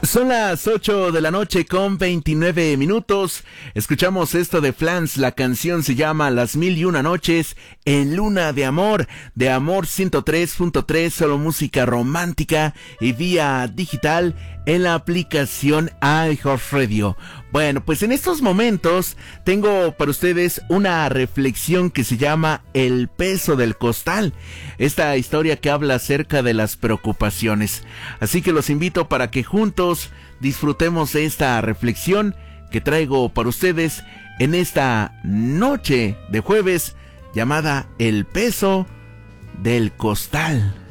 Son las 8 de la noche con 29 minutos. Escuchamos esto de Flans. La canción se llama Las Mil y Una Noches en Luna de Amor 103.3, solo música romántica y vía digital en la aplicación iHeartRadio. Bueno, pues en estos momentos tengo para ustedes una reflexión que se llama El peso del costal. Esta historia que habla acerca de las preocupaciones. Así que los invito para que juntos disfrutemos de esta reflexión que traigo para ustedes en esta noche de jueves llamada El peso del costal.